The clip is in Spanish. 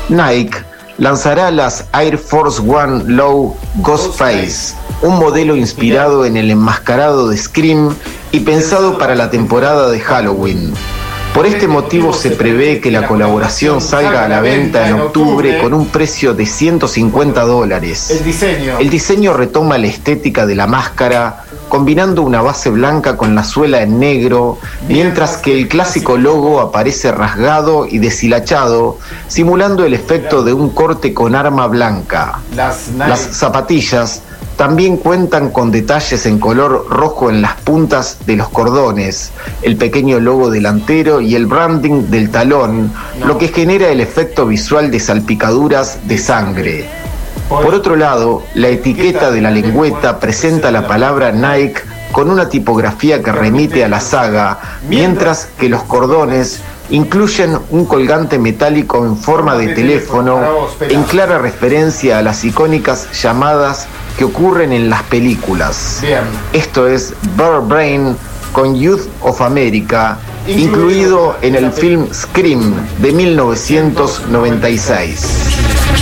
Nike lanzará las Air Force One Low Ghostface, un modelo inspirado en el enmascarado de Scream y pensado para la temporada de Halloween. Por este motivo se prevé que la colaboración salga a la venta en octubre con un precio de $150. El diseño retoma la estética de la máscara, combinando una base blanca con la suela en negro, mientras que el clásico logo aparece rasgado y deshilachado, simulando el efecto de un corte con arma blanca. Las zapatillas también cuentan con detalles en color rojo en las puntas de los cordones, el pequeño logo delantero y el branding del talón, lo que genera el efecto visual de salpicaduras de sangre. Por otro lado, la etiqueta de la lengüeta presenta la palabra Nike con una tipografía que remite a la saga, mientras que los cordones incluyen un colgante metálico en forma de teléfono, en clara referencia a las icónicas llamadas que ocurren en las películas. Esto es Bird Brain con Youth of America, incluido en el film Scream de 1996.